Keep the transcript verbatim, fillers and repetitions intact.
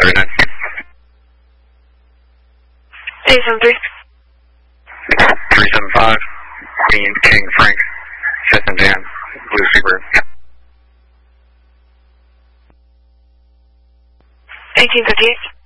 thirty-nine. eight seven three. three seven five, Queen, King, Frank, Fifth and Dan, Blue Seabird. eighteen fifty-eight.